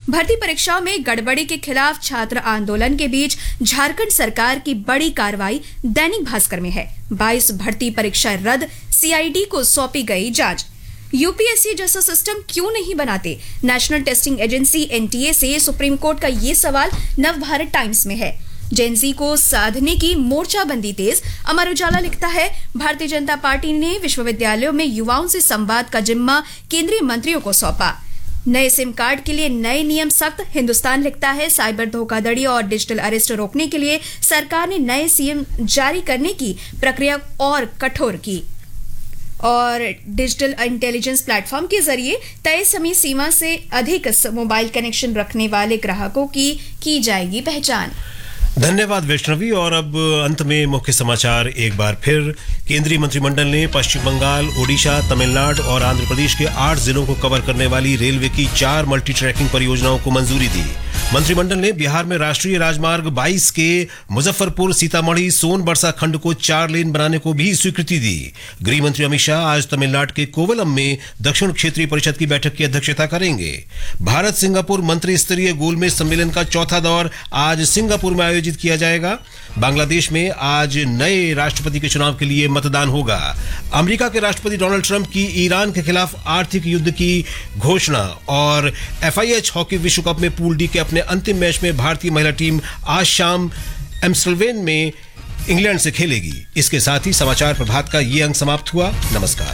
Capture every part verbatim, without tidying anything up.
भर्ती परीक्षाओं में गड़बड़ी के खिलाफ छात्र आंदोलन के बीच झारखंड सरकार की बड़ी कार्रवाई दैनिक भास्कर में है। बाईस भर्ती परीक्षा रद्द, सीआईडी को सौंपी गई जांच। यूपीएससी जैसा सिस्टम क्यों नहीं बनाते? नेशनल टेस्टिंग एजेंसी एनटीए से सुप्रीम कोर्ट का ये सवाल नवभारत टाइम्स में है। जेएनजी को साधने की मोर्चाबंदी तेज। अमर उजाला लिखता है, भारतीय जनता पार्टी ने विश्वविद्यालयों में युवाओं से संवाद का जिम्मा केंद्रीय मंत्रियों को सौंपा। नए सिम कार्ड के लिए नए नियम सख्त। हिंदुस्तान लिखता है, साइबर धोखाधड़ी और डिजिटल अरेस्ट रोकने के लिए सरकार ने नए सीएम जारी करने की प्रक्रिया और कठोर की। और डिजिटल इंटेलिजेंस प्लेटफॉर्म के जरिए तय समय सीमा से अधिक मोबाइल कनेक्शन रखने वाले ग्राहकों की की जाएगी पहचान। धन्यवाद वैष्णवी। और अब अंत में मुख्य समाचार एक बार फिर। केंद्रीय मंत्रिमंडल ने पश्चिम बंगाल, ओडिशा, तमिलनाडु और आंध्र प्रदेश के आठ जिलों को कवर करने वाली रेलवे की चार मल्टी ट्रैकिंग परियोजनाओं को मंजूरी दी। मंत्रिमंडल ने बिहार में राष्ट्रीय राजमार्ग बाईस के मुजफ्फरपुर सीतामढ़ी सोनबरसा खंड को चार लेन बनाने को भी स्वीकृति दी। गृह मंत्री अमित शाह आज तमिलनाडु के कोवलम में दक्षिण क्षेत्रीय परिषद की बैठक की अध्यक्षता करेंगे। भारत सिंगापुर मंत्री स्तरीय गोलमेज सम्मेलन का चौथा दौर आज सिंगापुर में आयोजित किया जाएगा। बांग्लादेश में आज नए राष्ट्रपति के चुनाव के लिए मतदान होगा। अमेरिका के राष्ट्रपति डोनाल्ड ट्रंप की ईरान के खिलाफ आर्थिक युद्ध की घोषणा। और एफआईएच हॉकी विश्व कप में पूल डी के अपने अंतिम मैच में भारतीय महिला टीम आज शाम एम्स्टर्डम में इंग्लैंड से खेलेगी। इसके साथ ही समाचार प्रभात का ये अंक समाप्त हुआ। नमस्कार।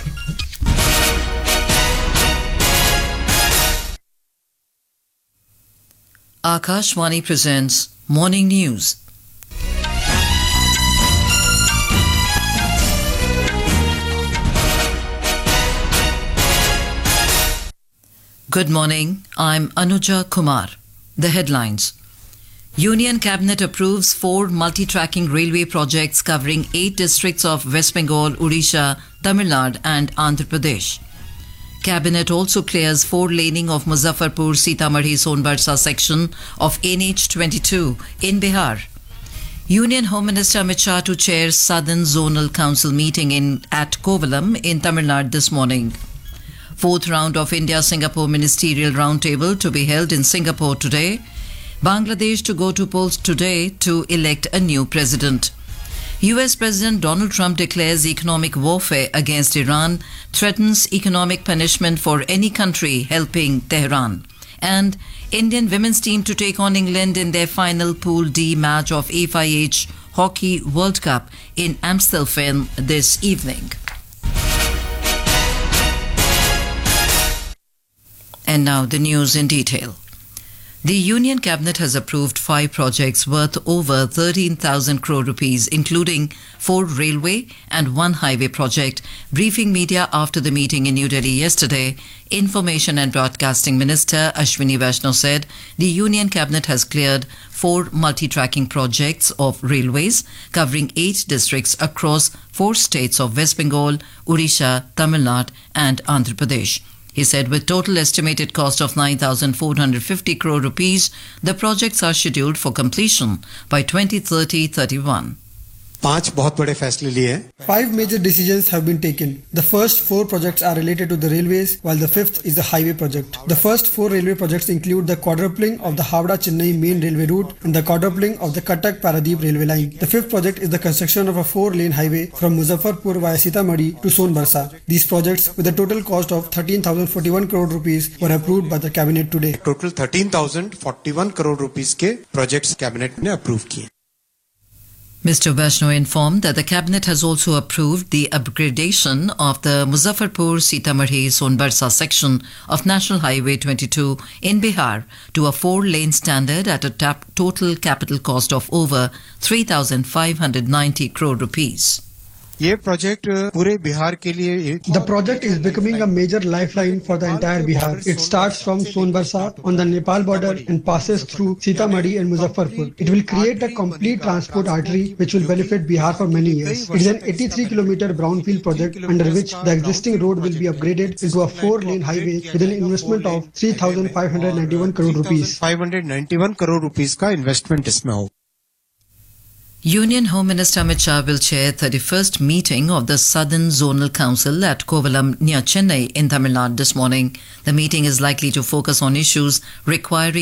Akashvani presents Morning News. Good morning, I'm Anuja Kumar. The headlines. Union Cabinet approves four multi-tracking railway projects covering eight districts of West Bengal, Odisha, Tamil Nadu and Andhra Pradesh. Cabinet also clears four laning of Muzaffarpur Sitamarhi Sonbarsa section of N H twenty-two in Bihar. Union Home Minister Amit Shah to chair Southern Zonal Council meeting in at Kovalam in Tamil Nadu this morning. Fourth round of India-Singapore Ministerial Roundtable to be held in Singapore today. Bangladesh to go to polls today to elect a new president. U S President Donald Trump declares economic warfare against Iran, threatens economic punishment for any country helping Tehran. And Indian women's team to take on England in their final Pool D match of F I H Hockey World Cup in Amstelveen this evening. And now the news in detail. The Union Cabinet has approved five projects worth over thirteen thousand crore rupees, including four railway and one highway project. Briefing media after the meeting in New Delhi yesterday, Information and Broadcasting Minister Ashwini Vaishnaw said the Union Cabinet has cleared four multi-tracking projects of railways covering eight districts across four states of West Bengal, Odisha, Tamil Nadu and Andhra Pradesh. He said with total estimated cost of nine thousand four hundred fifty crore rupees, the projects are scheduled for completion by twenty thirty to thirty-one. पांच बहुत बड़े फैसले लिए हैं. Five major decisions have been taken. The first four projects are related to the railways, while the fifth is the highway project. The first four railway projects include the quadrupling of the Howrah-Chennai main railway route and the quadrupling of the Cuttack-Paradeep railway line. The fifth project is the construction of a four-lane highway from Muzaffarpur via Sitamarhi to Sonbarsa. These projects, with a total cost of thirteen thousand forty-one crore rupees, were approved by the cabinet today. Total thirteen thousand forty-one crore rupees के projects cabinet ने approve किए. Mister Vaishnaw informed that the Cabinet has also approved the upgradation of the Muzaffarpur-Sitamarhi Sonbarsa section of National Highway twenty-two in Bihar to a four-lane standard at a tap- total capital cost of over three thousand five hundred ninety crore rupees. ये project पूरे बिहार के लिए The project is becoming a major lifeline for the entire Bihar. It starts from Sonbarsa on the Nepal border and passes through Sitamarhi and Muzaffarpur. It will create a complete transport artery which will benefit Bihar for many years. It is an eighty-three kilometer brownfield project under which the existing road will be upgraded into a four-lane highway with an investment of three thousand five hundred ninety-one crore rupees. five hundred ninety-one crore rupees का investment इसमें होगा. Union Home Minister Amit Shah will chair thirty-first meeting of the Southern Zonal Council at Kovalam near Chennai in Tamil Nadu this morning. The meeting is likely to focus on issues requiring